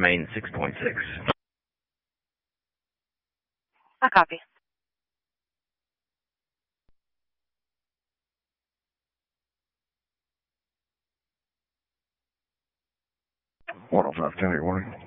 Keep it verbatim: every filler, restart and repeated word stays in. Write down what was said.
remain six point six. I copy. one oh five, ten, warning.